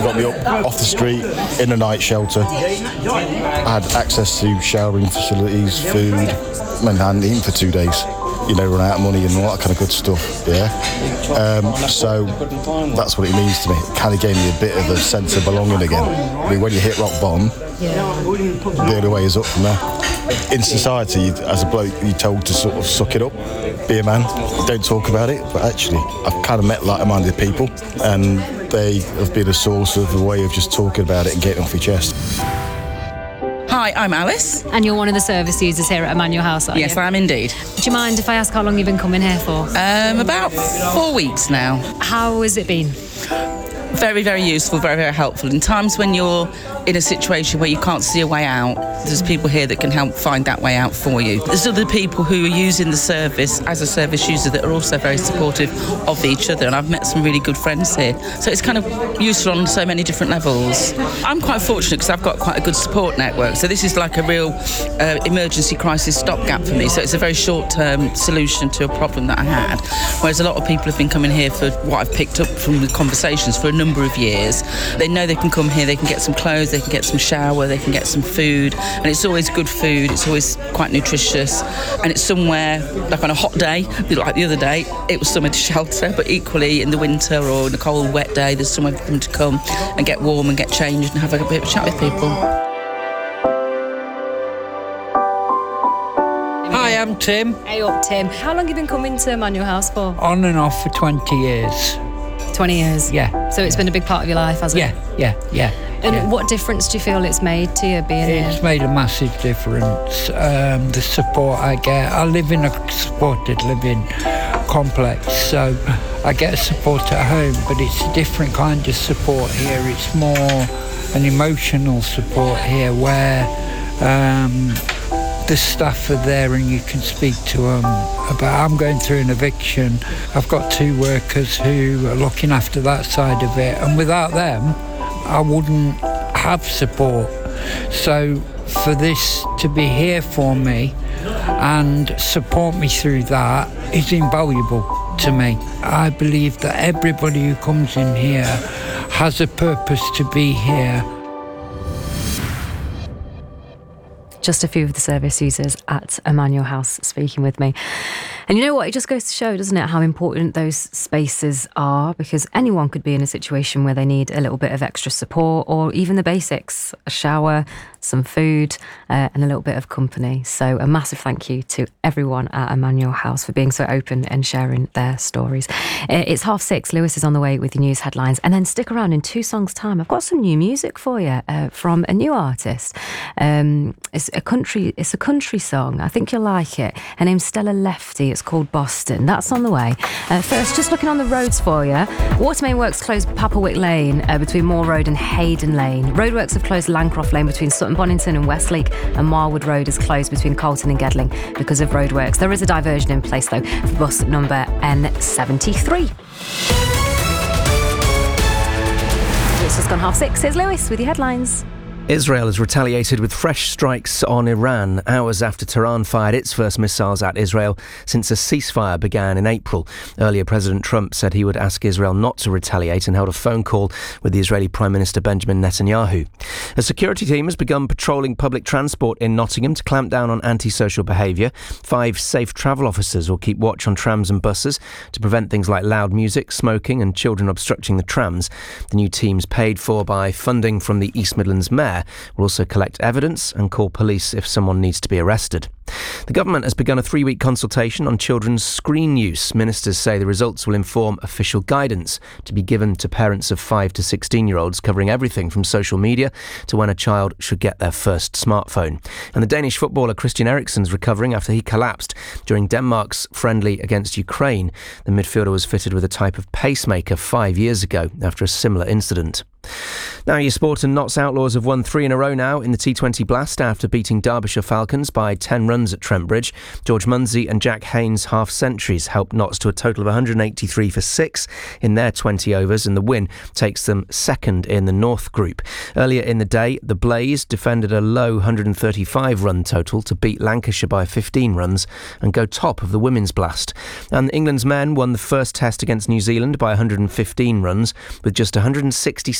got me up off the street in a night shelter. I had access to showering facilities, food, and I hadn't eaten for 2 days. Run out of money and all that kind of good stuff, yeah. So that's what it means to me. It kind of gave me a bit of a sense of belonging again. I mean, when you hit rock bottom, the only way is up from there. In society, as a bloke, you're told to sort of suck it up, be a man, don't talk about it. But actually, I've kind of met like-minded people, and they have been a source of a way of just talking about it and getting off your chest. Hi, I'm Alice. And you're one of the service users here at Emmanuel House, aren't you? Yes, I am indeed. Do you mind if I ask how long you've been coming here for? About 4 weeks now. How has it been? Very, very useful, very, very helpful. In times when you're in a situation where you can't see a way out, there's people here that can help find that way out for you. There's other people who are using the service as a service user that are also very supportive of each other, and I've met some really good friends here. So it's kind of useful on so many different levels. I'm quite fortunate because I've got quite a good support network, so this is like a real emergency crisis stopgap for me, so it's a very short-term solution to a problem that I had, whereas a lot of people have been coming here for what I've picked up from the conversations for a number of years. They know they can come here, they can get some clothes, they can get some shower, they can get some food, and it's always good food, it's always quite nutritious, and it's somewhere, like on a hot day, like the other day, it was somewhere to shelter, but equally in the winter or in a cold, wet day, there's somewhere for them to come and get warm and get changed and have a bit of a chat with people. Hi, I'm Tim. Hey up, Tim. How long have you been coming to Emmanuel House for? On and off for 20 years. 20 years? Yeah. So it's been a big part of your life, hasn't it? Yeah. And what difference do you feel it's made to you being here? It's made a massive difference. The support I get. I live in a supported living complex, so I get support at home, but it's a different kind of support here. It's more an emotional support here where the staff are there and you can speak to them about, I'm going through an eviction. I've got 2 workers who are looking after that side of it, and without them, I wouldn't have support. So for this to be here for me and support me through that is invaluable to me. I believe that everybody who comes in here has a purpose to be here. Just a few of the service users at Emmanuel House speaking with me. And you know what? It just goes to show, doesn't it, how important those spaces are, because anyone could be in a situation where they need a little bit of extra support or even the basics, a shower, some food, and a little bit of company. So a massive thank you to everyone at Emmanuel House for being so open and sharing their stories. It's 6:30. Lewis is on the way with your news headlines. And then stick around in 2 songs' time. I've got some new music for you from a new artist. It's a country song. I think you'll like it. Her name's Stella Lefty. It's called Boston. That's on the way. First, just looking on the roads for you. Watermain Works closed Papawick Lane between Moore Road and Hayden Lane. Roadworks have closed Lancroft Lane between Sutton Bonington and Westleak, and Marwood Road is closed between Colton and Gedling because of roadworks. There is a diversion in place though for bus number N73. It's just gone 6:30. Here's Lewis with your headlines. Israel has retaliated with fresh strikes on Iran hours after Tehran fired its first missiles at Israel since a ceasefire began in April. Earlier, President Trump said he would ask Israel not to retaliate and held a phone call with the Israeli Prime Minister Benjamin Netanyahu. A security team has begun patrolling public transport in Nottingham to clamp down on antisocial behaviour. 5 safe travel officers will keep watch on trams and buses to prevent things like loud music, smoking and children obstructing the trams. The new teams, paid for by funding from the East Midlands Mayor, will also collect evidence and call police if someone needs to be arrested. The government has begun a 3-week consultation on children's screen use. Ministers say the results will inform official guidance to be given to parents of 5 to 16-year-olds, covering everything from social media to when a child should get their first smartphone. And the Danish footballer Christian Eriksen's recovering after he collapsed during Denmark's friendly against Ukraine. The midfielder was fitted with a type of pacemaker 5 years ago after a similar incident. Now your sport, and Notts Outlaws have won 3 in a row now in the T20 Blast after beating Derbyshire Falcons by 10 runs at Trent Bridge. George Munsey and Jack Haynes' half-centuries helped Notts to a total of 183 for 6 in their 20 overs, and the win takes them second in the North Group. Earlier in the day, the Blaze defended a low 135-run total to beat Lancashire by 15 runs and go top of the Women's Blast. And England's men won the first test against New Zealand by 115 runs, with just 166